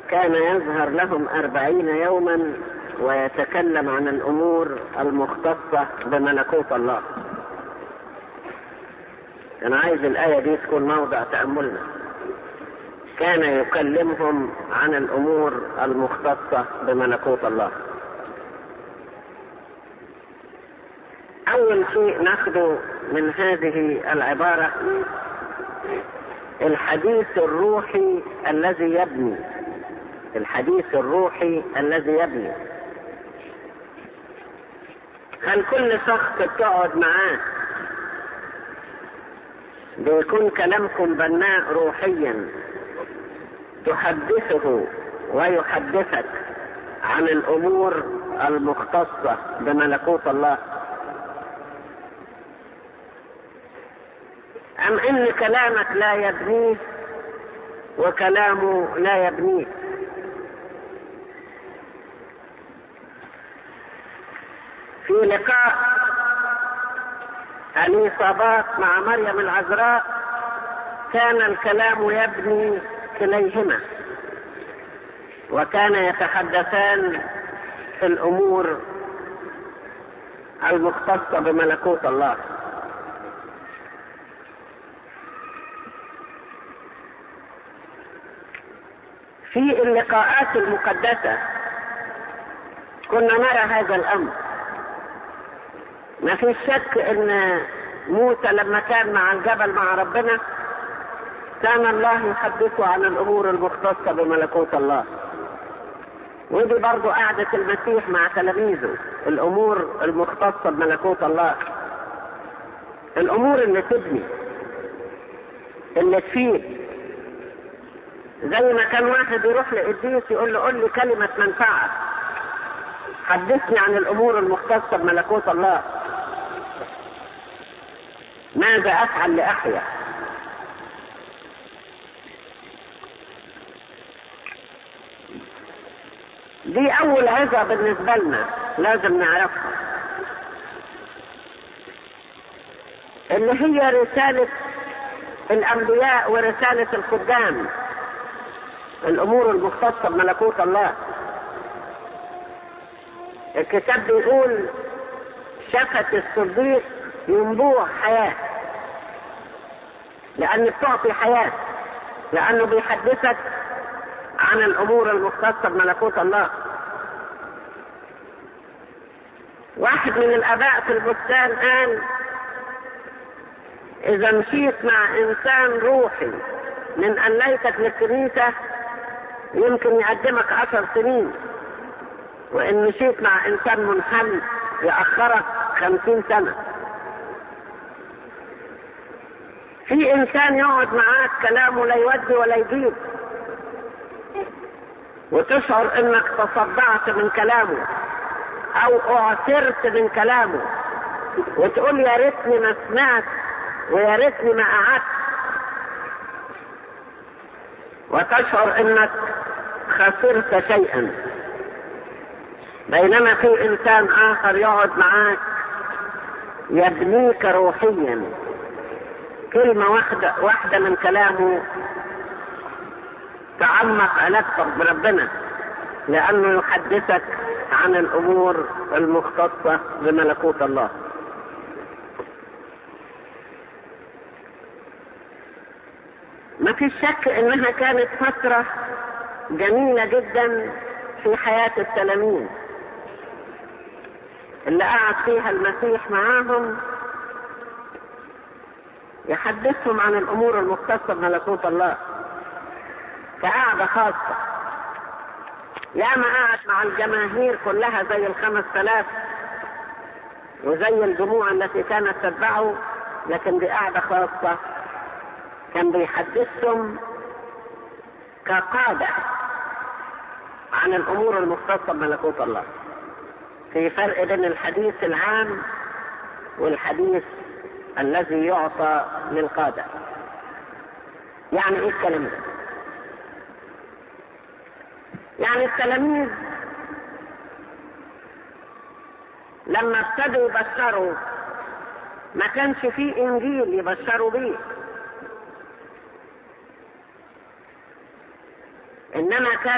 كان يظهر لهم 40 يوما ويتكلم عن الأمور المختصة بملكوت الله. أنا عايز الآية دي تكون موضع تأملنا. كان يكلمهم عن الأمور المختصة بملكوت الله. أول شيء ناخده من هذه العبارة الحديث الروحي الذي يبني. الحديث الروحي الذي يبني. هل كل شخص بتقعد معاه بيكون كلامكم بناء روحيا تحدثه ويحدثك عن الأمور المختصة بملكوت الله، أم إن كلامك لا يبنيه وكلامه لا يبنيه؟ في لقاء اليصابات مع مريم العذراء كان الكلام يبني كليهما، وكان يتحدثان في الأمور المختصة بملكوت الله. في اللقاءات المقدسة كنا نرى هذا الأمر. ما في شك ان موسى لما كان مع الجبل مع ربنا كان الله يحدثه عن الأمور المختصة بملكوت الله. ودي برضو قعدة المسيح مع تلاميذه، الأمور المختصة بملكوت الله، الأمور اللي تبني، اللي تفيد. زي ما كان واحد يروح لقديس يقول له قل لي كلمة منفعة، حدثني عن الأمور المختصة بملكوت الله، ماذا أفعل لأحيا؟ دي أول عظة بالنسبة لنا لازم نعرفها، اللي هي رسالة الأنبياء ورسالة الخدام، الأمور المختصة بملكوت الله. الكتاب بيقول شفة الصديق ينبوع حياة، لأنه بتعطي حياة، لأنه بيحدثك عن الأمور المختصة بملكوت الله. واحد من الآباء في البستان قال إذا مشيت مع إنسان روحي من قليتك للكنيسة يمكن يقدمك 10 سنين، وإن مشيت مع إنسان منحل يأخرك 50 سنة. في إنسان يقعد معاك كلامه لا يودي ولا يجيب، وتشعر إنك تصدعت من كلامه أو أعثرت من كلامه، وتقول يا ريتني ما سمعت ويا ريتني ما قعدت، وتشعر إنك خسرت شيئا. بينما في إنسان آخر يقعد معاك يبنيك روحيا، كلمة واحدة من كلامه تعمق علاقتك بربنا، لأنه يحدثك عن الأمور المختصة بملكوت الله. ما في شك إنها كانت فترة جميلة جدا في حياة التلاميذ اللي قعد فيها المسيح معاهم يحدثهم عن الأمور المختصة بملكوت الله كقعدة خاصة. ياما قعد مع الجماهير كلها زي 5000 وزي الجموع التي كانت تتبعه، لكن دي قعدة خاصة كان بيحدثهم كقادة عن الأمور المختصة بملكوت الله. في فرق بين الحديث العام والحديث الذي يعطى للقادة. يعني ايه الكلام ده؟ يعني التلاميذ لما ابتدوا يبشروا ما كانش فيه انجيل يبشروا بيه، انما كان